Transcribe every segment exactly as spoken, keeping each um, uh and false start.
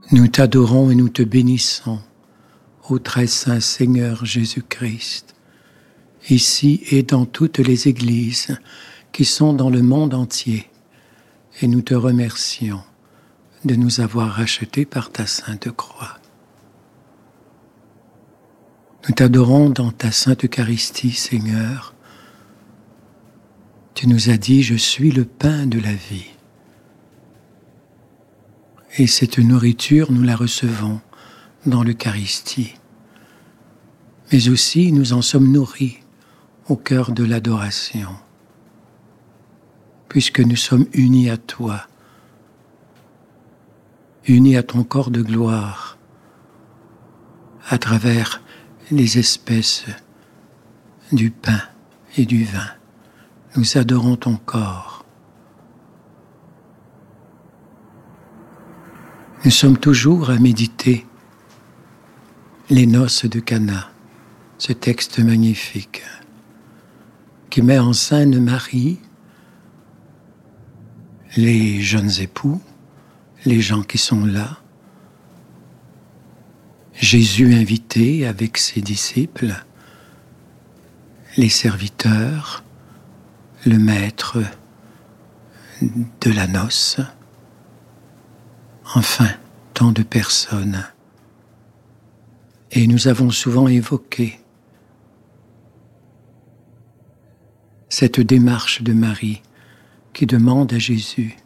Nous t'adorons et nous te bénissons, ô très saint Seigneur Jésus-Christ, ici et dans toutes les églises qui sont dans le monde entier, et nous te remercions de nous avoir rachetés par ta sainte croix. Nous t'adorons dans ta sainte Eucharistie, Seigneur. Tu nous as dit, je suis le pain de la vie. Et cette nourriture, nous la recevons dans l'Eucharistie. Mais aussi, nous en sommes nourris au cœur de l'adoration, puisque nous sommes unis à toi, unis à ton corps de gloire, à travers les espèces du pain et du vin. Nous adorons ton corps. Nous sommes toujours à méditer les noces de Cana, ce texte magnifique qui met en scène Marie, les jeunes époux, les gens qui sont là, Jésus invité avec ses disciples, les serviteurs, le maître de la noce, enfin, tant de personnes. Et nous avons souvent évoqué cette démarche de Marie qui demande à Jésus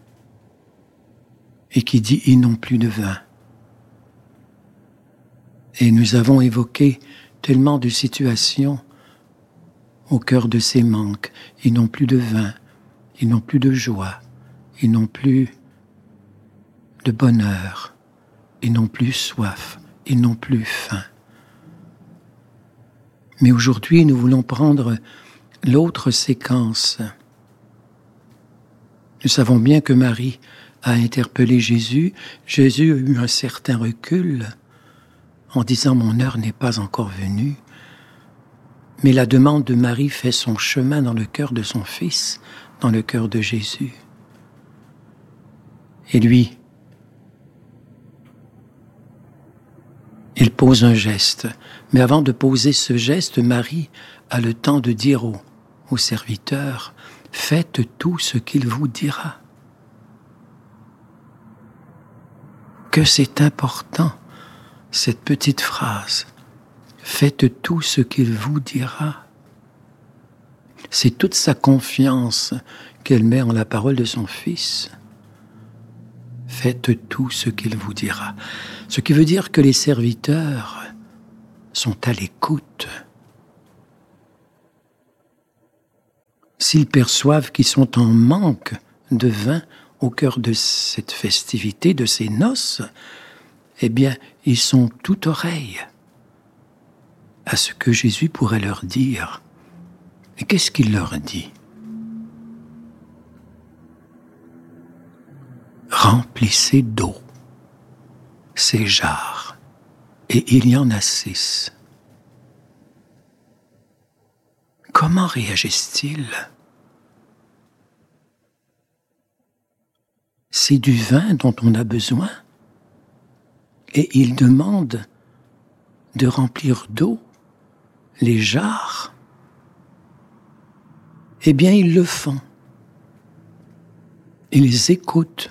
et qui dit « ils n'ont plus de vin ». Et nous avons évoqué tellement de situations au cœur de ces manques. Ils n'ont plus de vin, ils n'ont plus de joie, ils n'ont plus de bonheur, ils n'ont plus soif, ils n'ont plus faim. Mais aujourd'hui, nous voulons prendre l'autre séquence. Nous savons bien que Marie a interpellé Jésus. Jésus a eu un certain recul en disant « mon heure n'est pas encore venue ». Mais la demande de Marie fait son chemin dans le cœur de son Fils, dans le cœur de Jésus. Et lui, il pose un geste. Mais avant de poser ce geste, Marie a le temps de dire aux, aux serviteurs « faites tout ce qu'il vous dira ». Que c'est important, cette petite phrase. Faites tout ce qu'il vous dira. C'est toute sa confiance qu'elle met en la parole de son Fils. Faites tout ce qu'il vous dira. Ce qui veut dire que les serviteurs sont à l'écoute. S'ils perçoivent qu'ils sont en manque de vin au cœur de cette festivité, de ces noces, eh bien, ils sont tout oreilles à ce que Jésus pourrait leur dire. Et qu'est-ce qu'il leur dit? Remplissez d'eau ces jarres, et il y en a six. Comment réagissent-ils? C'est du vin dont on a besoin, et il demande de remplir d'eau les jarres. Eh bien, ils le font. Ils écoutent.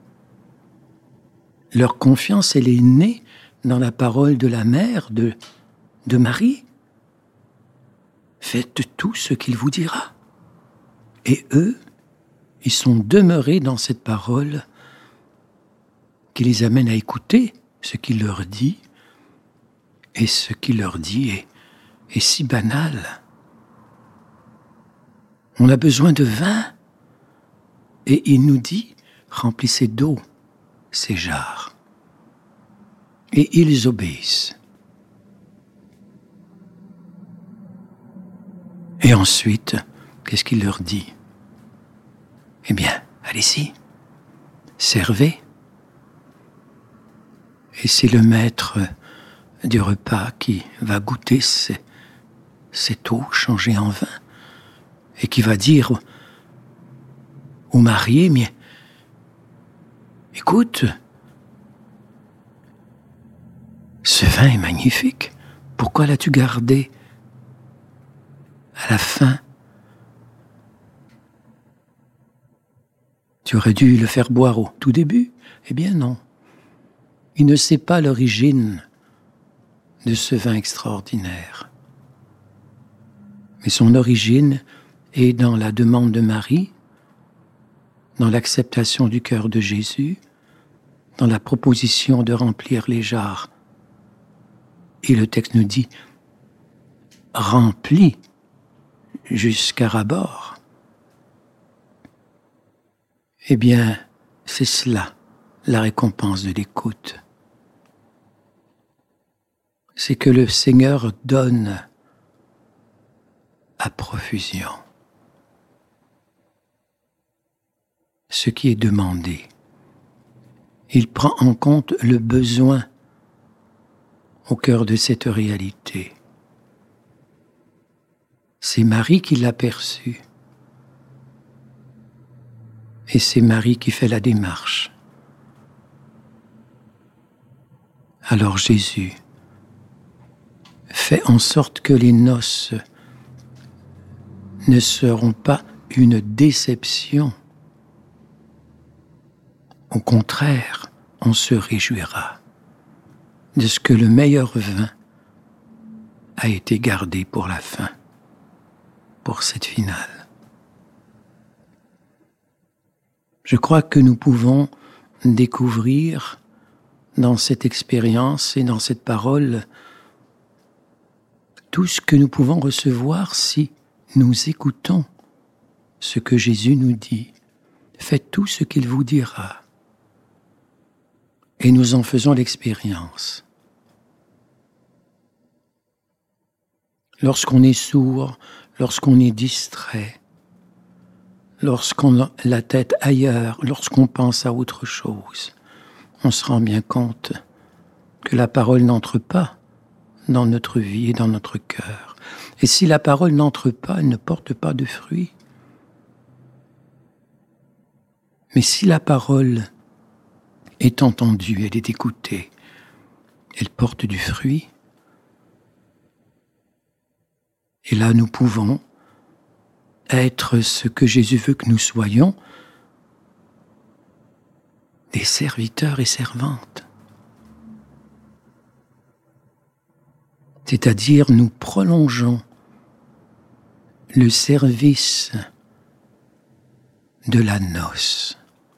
Leur confiance, elle est née dans la parole de la mère de, de Marie. Faites tout ce qu'il vous dira. Et eux, ils sont demeurés dans cette parole qui les amène à écouter ce qu'il leur dit. Et ce qu'il leur dit est, est si banal. On a besoin de vin. Et il nous dit, remplissez d'eau ces jarres. Et ils obéissent. Et ensuite, qu'est-ce qu'il leur dit? Eh bien, allez-y, servez. Et c'est le maître du repas qui va goûter ces, cette eau changée en vin et qui va dire aux mariés, mais écoute, vin est magnifique. Pourquoi l'as-tu gardé à la fin? Tu aurais dû le faire boire au tout début. Eh bien non. Il ne sait pas l'origine de ce vin extraordinaire. Mais son origine est dans la demande de Marie, dans l'acceptation du cœur de Jésus, dans la proposition de remplir les jarres. Et le texte nous dit « remplis jusqu'à ras-bord ». Eh bien, c'est cela, la récompense de l'écoute. C'est que le Seigneur donne à profusion ce qui est demandé. Il prend en compte le besoin au cœur de cette réalité. C'est Marie qui l'a perçu. Et c'est Marie qui fait la démarche. Alors Jésus fait en sorte que les noces ne seront pas une déception. Au contraire, on se réjouira de ce que le meilleur vin a été gardé pour la fin, pour cette finale. Je crois que nous pouvons découvrir dans cette expérience et dans cette parole tout ce que nous pouvons recevoir si nous écoutons ce que Jésus nous dit. Faites tout ce qu'il vous dira. Et nous en faisons l'expérience. Lorsqu'on est sourd, lorsqu'on est distrait, lorsqu'on a la tête ailleurs, lorsqu'on pense à autre chose, on se rend bien compte que la parole n'entre pas dans notre vie et dans notre cœur. Et si la parole n'entre pas, elle ne porte pas de fruit. Mais si la parole est entendue, elle est écoutée, elle porte du fruit, et là nous pouvons être ce que Jésus veut que nous soyons, des serviteurs et servantes. C'est-à-dire nous prolongeons le service de la noce.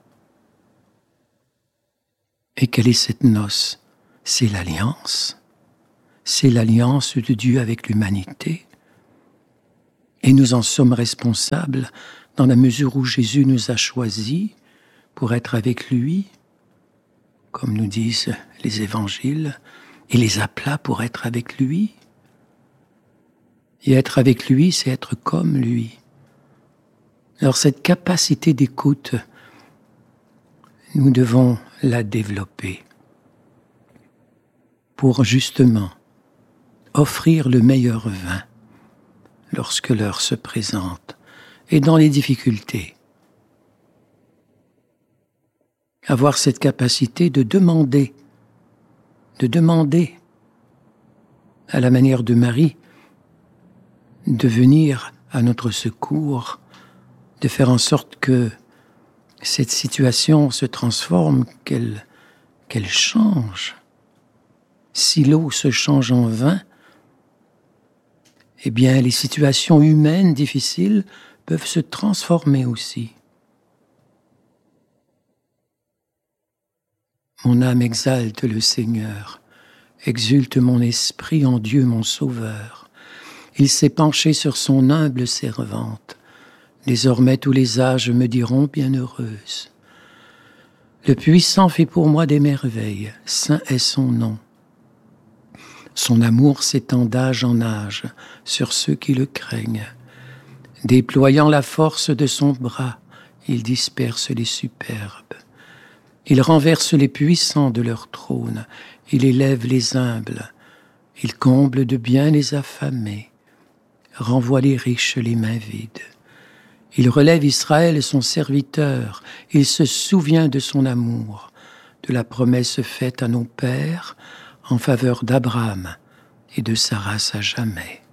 Et quelle est cette noce? C'est l'alliance. C'est l'alliance de Dieu avec l'humanité. Et nous en sommes responsables dans la mesure où Jésus nous a choisis pour être avec lui, comme nous disent les évangiles, et les appela pour être avec lui. Et être avec lui, c'est être comme lui. Alors cette capacité d'écoute, nous devons la développer pour justement offrir le meilleur vin lorsque l'heure se présente et dans les difficultés. Avoir cette capacité de demander, de demander à la manière de Marie, de venir à notre secours, de faire en sorte que cette situation se transforme, qu'elle, qu'elle change. Si l'eau se change en vin, eh bien, les situations humaines difficiles peuvent se transformer aussi. Mon âme exalte le Seigneur, exulte mon esprit en Dieu mon Sauveur. Il s'est penché sur son humble servante. Désormais tous les âges me diront bienheureuse. Le Puissant fait pour moi des merveilles, saint est son nom. Son amour s'étend d'âge en âge sur ceux qui le craignent. Déployant la force de son bras, il disperse les superbes. Il renverse les puissants de leur trône, il élève les humbles, il comble de bien les affamés, renvoie les riches les mains vides. Il relève Israël son serviteur, il se souvient de son amour, de la promesse faite à nos pères, en faveur d'Abraham et de sa race à jamais.